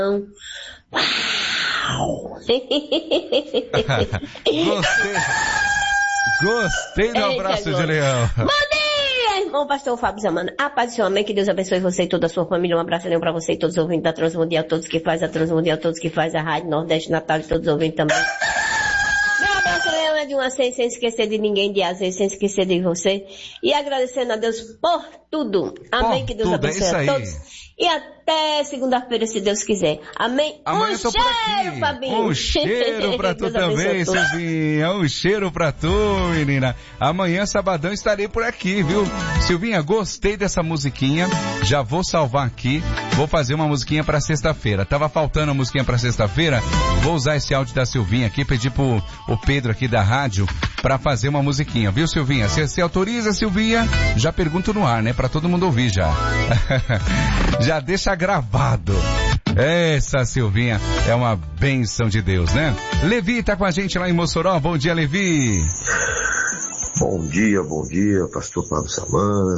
Uau! Gostei do abraço de leão. Bom dia, irmão pastor Fábio Zamana. A paz do Senhor, amém. Que Deus abençoe você e toda a sua família. Um abraço leão pra você e todos os ouvintes da Transmundial, todos que fazem a Transmundial, todos que fazem a Rádio Nordeste Natal e todos os ouvintes também. Meu abraço leão é de uma sem esquecer de ninguém, de azeite, sem esquecer de você. E agradecendo a Deus por tudo. Amém. Que Deus abençoe a todos. E até segunda-feira, se Deus quiser. Amém? Amanhã um cheiro, Fabinho. Um cheiro pra tu também, Silvinha. Um cheiro pra tu, menina. Amanhã, sabadão, estarei por aqui, viu? Silvinha, gostei dessa musiquinha. Já vou salvar aqui. Vou fazer uma musiquinha pra sexta-feira. Tava faltando a musiquinha pra sexta-feira. Vou usar esse áudio da Silvinha aqui. Pedir pro o Pedro aqui da rádio pra fazer uma musiquinha, viu, Silvinha? Você autoriza, Silvinha? Já pergunto no ar, né? Pra todo mundo ouvir já. Já deixa gravado. Essa Silvinha é uma bênção de Deus, né? Levi tá com a gente lá em Mossoró. Bom dia, Levi. Bom dia, pastor Fábio Zamana.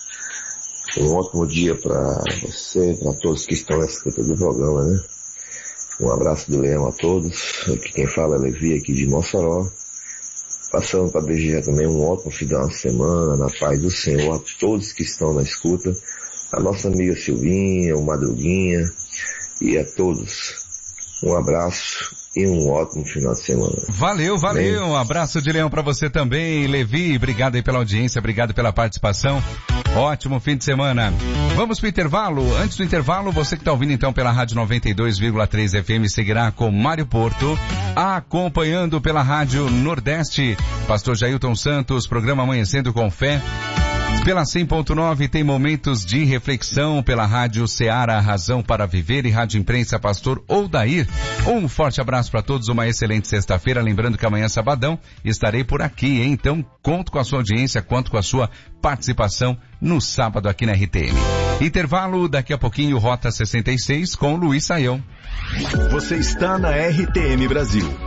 Um ótimo dia para você, para todos que estão na escuta do programa, né? Um abraço de leão a todos. Aqui quem fala é Levi, aqui de Mossoró. Passando para desejar também um ótimo final de semana, na paz do Senhor, a todos que estão na escuta. A nossa amiga Silvinha, o Madruguinha e a todos. Um abraço e um ótimo final de semana. Valeu. Um abraço de leão para você também, Levi. Obrigado aí pela audiência, obrigado pela participação. Ótimo fim de semana. Vamos pro intervalo. Antes do intervalo, você que está ouvindo então pela Rádio 92,3 FM seguirá com Mário Porto, acompanhando pela Rádio Nordeste. Pastor Jailton Santos, programa Amanhecendo com Fé. Pela 100.9 tem momentos de reflexão, pela Rádio Ceará, Razão para Viver, e Rádio Imprensa Pastor Odair. Um forte abraço para todos, uma excelente sexta-feira, lembrando que amanhã sabadão estarei por aqui, hein? Então conto com a sua audiência, conto com a sua participação no sábado aqui na RTM. Intervalo, daqui a pouquinho Rota 66 com Luiz Saião. Você está na RTM Brasil.